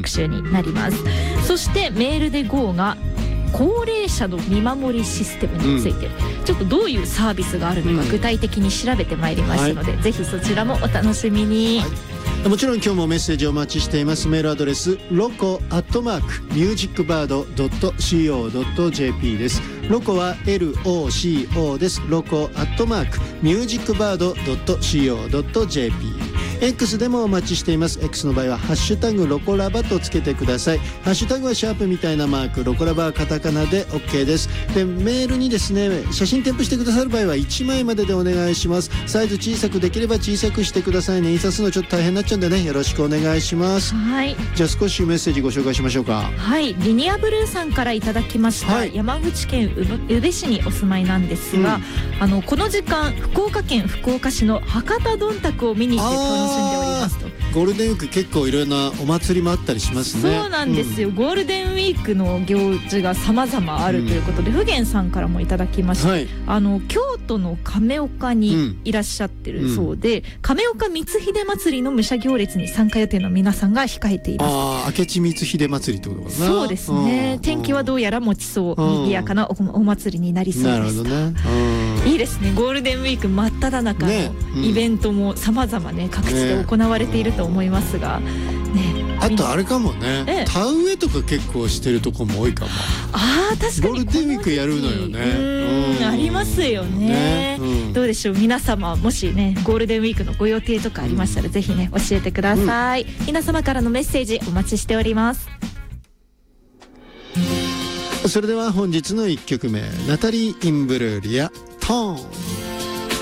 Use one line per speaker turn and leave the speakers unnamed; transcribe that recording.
特集になります。そしてメールで GO が高齢者の見守りシステムについて、ちょっとどういうサービスがあるのか具体的に調べてまいりましたので、ぜひそちらもお楽しみに。
もちろん今日もメッセージお待ちしています。メールアドレスloco@musicbird.co.jp です。ロコは LOCO です。loco@musicbird.co.jp。 X でもお待ちしています。 X の場合はハッシュタグロコラバとつけてください。ハッシュタグはシャープみたいなマーク、ロコラバはカタカナで OK です。でメールにですね、写真添付してくださる場合は1枚まででお願いします。サイズ小さくできれば小さくしてくださいね。印刷するのちょっと大変になっちゃうんでね、よろしくお願いします。
はい、
じゃあ少しメッセージご紹介しましょうか。
はい、リニアブルーさんからいただきました、山口県宇部市にお住まいなんですが、この時間福岡県福岡市の博多どんたくを見に行って楽しんでおりますと。
ゴールデンウィーク結構いろんなお祭りもあったりしますね。
そうなんですよ、ゴールデンウィークの行事が様々あるということで、普賢さんからもいただきました、京都の亀岡にいらっしゃってるそうで、亀岡光秀祭りの武者行列に参加予定の皆さんが控えています。
明智光秀祭りってことかな。
そうですね、天気はどうやら持ちそう、賑やかな お祭りになりそうです。
なるほどね。
いいですね、ゴールデンウィーク真っ只中のイベントも様々ね、各地で行われていると思いますが、
あとあれかもね、田植えとか結構してるとこも多いかも。
確かに
ゴールデンウィークやるのよね。
ありますよね。どうでしょう、皆様もしねゴールデンウィークのご予定とかありましたら、ぜひね教えてください。皆様からのメッセージお待ちしております。
それでは本日の1曲目、ナタリー・インブルーリアトーン。